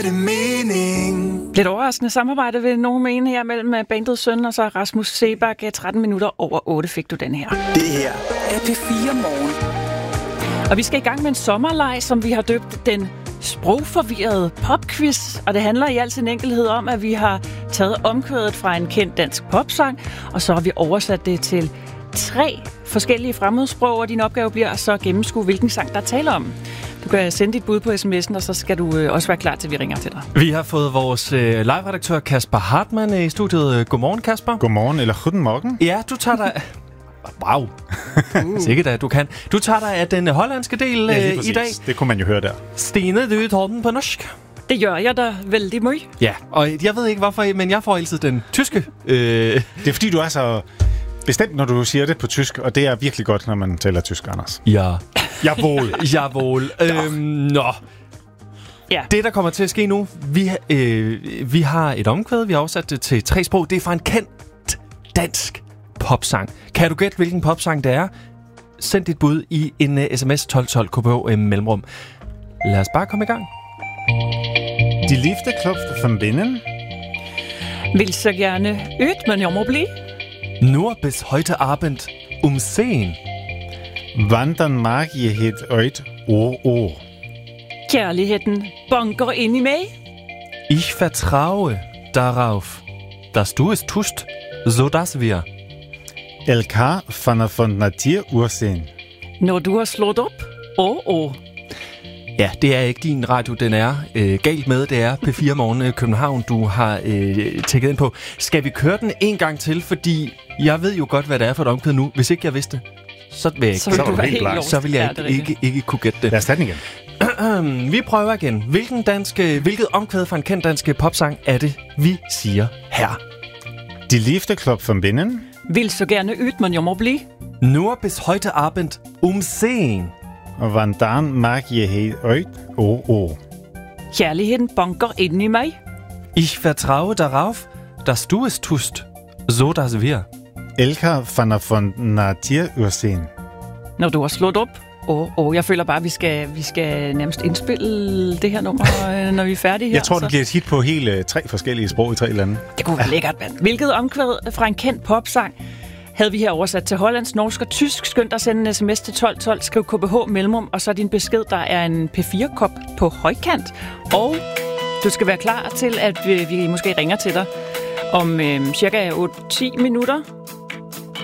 Lidt overraskende samarbejde vil nogen mene her mellem bandet Søn og så Rasmus Seebach. 13 minutter over 8 fik du den her. Det her er P4 Morgen. Og vi skal i gang med en sommerleg, som vi har døbt den sprogforvirrede popquiz. Og det handler i al sin enkelhed om, at vi har taget omkvædet fra en kendt dansk popsang, og så har vi oversat det til 3 forskellige fremmedsprog, og din opgave bliver så at gennemskue, hvilken sang der taler om. Du kan sende dit bud på sms'en, og så skal du også være klar til, at vi ringer til dig. Vi har fået vores live-redaktør Kasper Hartmann i studiet. Godmorgen, Kasper. Godmorgen, eller guten morgen. Ja, du tager dig... Wow. Sikkert at du kan. Du tager dig af den hollandske del i dag. Det kunne man jo høre der. Stine, du tager den på norsk. Det gør jeg da vældig meget. Ja, og jeg ved ikke hvorfor, men jeg får altid den tyske. Det er fordi, du er så bestemt, når du siger det på tysk, og det er virkelig godt, når man taler tysk, Anders. Ja. Jawohl. Jawohl. Nå. Ja. Det, der kommer til at ske nu, vi har et omkvæd, vi har afsat det til 3 sprog. Det er fra en kendt dansk popsang. Kan du gætte, hvilken popsang det er? Send dit bud i en sms 1212 KBH mellemrum. Lad os bare komme i gang. Die Liefde klopft von binnen. Vil så gerne ødt, men jeg må blive. Nur bis heute Abend 10. Wandern mag je het uit o. Kærligheden bunker ind i mig. Ich vertraue darauf, dass du es tust, so dass wir. LK von Natur ursehen. Når du har slået op. Ja, det er ikke din radio, den er galt med. Det er P4 Morgen København, du har tækket ind på. Skal vi køre den en gang til? Fordi jeg ved jo godt, hvad det er for et omkvæd nu. Hvis ikke jeg vidste, så vil jeg ikke. Så vil jeg ikke kunne gætte det. Lad os tage den igen. Vi prøver igen. Hvilket omkvæd fra en kendt dansk popsang er det, vi siger her? Die Liefde klopft von binnen. Vil så gerne ødt, men jeg må blive. Nur bis heute Abend 10. Wandern mag je het uit o. Kærligheden bunker ind i mig. Ich vertraue darauf, dass du es tust, so dass wir. LK von Natur ursehen. Når du har slået op. Jeg føler bare, at vi skal nærmest indspille det her nummer, når vi er færdige her. Jeg tror, det bliver et hit på hele 3 forskellige sprog i 3 lande. Det kunne være lækkert, mand. Hvilket omkvæd fra en kendt popsang havde vi her oversat til hollandsk, norsk og tysk. Skynd dig at sende en sms til 1212, skriv KBH mellemrum, og så din besked, der er en P4-kop på højkant. Og du skal være klar til, at vi måske ringer til dig om cirka 8-10 minutter.